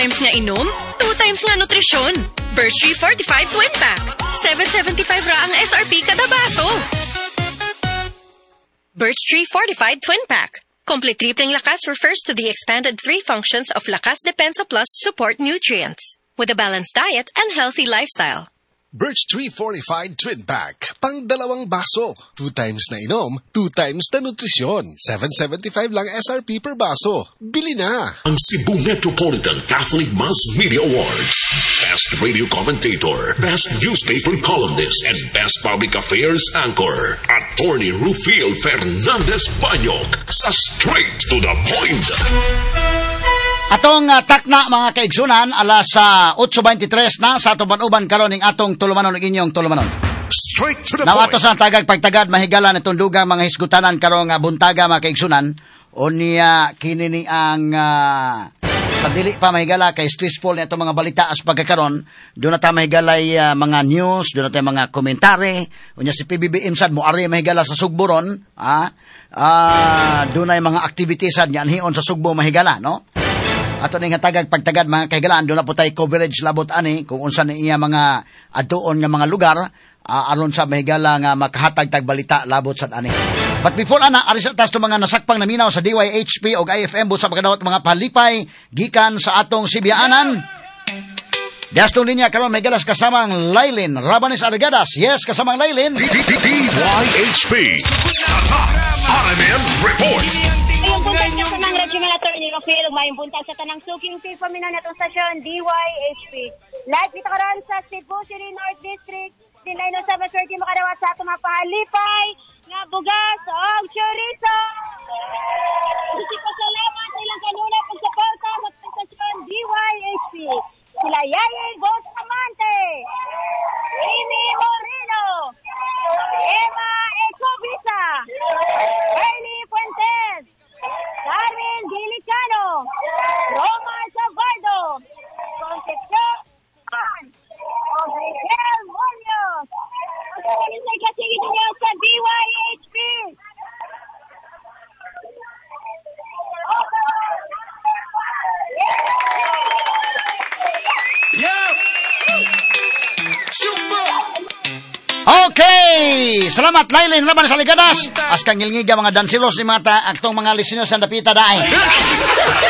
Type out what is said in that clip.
times nga inom, 2 times nga nutrisyon. Birch Tree Fortified Twin Pack. 775 ra ang SRP kada baso. Birch Tree Fortified Twin Pack. Complete tripling lakas refers to the expanded 3 functions of Lakas Depensa Plus support nutrients with a balanced diet and healthy lifestyle. Birch Tree Fortified Twin Pack. Pang 2 baso. 2 times na inom, 2 times na nutrisyon. 775 lang SRP per baso. Bili na! Ang Cebu Metropolitan Catholic Mass Media Awards. Best Radio Commentator, Best Newspaper Columnist, and Best Public Affairs Anchor. Attorney Rufiel Fernandez Banyok sa Straight to the Point. Atong takna mga kaigsunan alas 8:23 na sa atong uban karon ning atong tulumanon ug inyong tulumanon. Straight to the Nawato point. sa tagag pagtagad mahigala nitong dugang mga hisgutanan karong buntaga mga kaigsunan unya kini ni ang sa dili pa mahigala kay stressful nito mga balita as pagkakaron do na ta mahigalay mga news, do na ta mga komentary unya si PBBM sad mo ari mahigala sa Sugboron do na mga activities sad yan hiyon sa Sugbo mahigala no. Ato ning hatagag pagtagad mga kahigalaan do na po tay coverage labot ani kung unsa ni iya mga adtuon nga mga lugar aron sa mahigala nga makahatag tag balita labot sad ani. But before ana ari sa tas mga nasakpang naminaw sa DYHP ug IFM busa pagkadawat mga palipay gikan sa atong Sibyaanan. Dastong linya karon may galas kasama ang Lailin Rabanes Argadas. Yes, kasama ang Lailin. DYHP. RMN Report. Ayun buntag sa tanang Regiment Attorney Rafael, mayong buntag sa tanang suking FIFA minan natong stasyon DYHP. Live kita karon sa Cebu City North District. Dinay no 7:30 makadawat sa atong mga pahalipay nga bugas o chorizo. Salamat sa ilang kanuna pagsuporta sa stasyon DYHP. Sila Yayay Bustamante, Amy Moreno, Emma Ecovisa, Bernie Fuentes, Carmen Dilicano, Roma Sabardo, Concepcion, Miguel Munoz. Kasi niyo sa DYHP. Okay! Salamat Lailin Laban sa Ligadas. As kang ngilngiga mga dansilos ni mga aktong mga listeners sa dapita daay.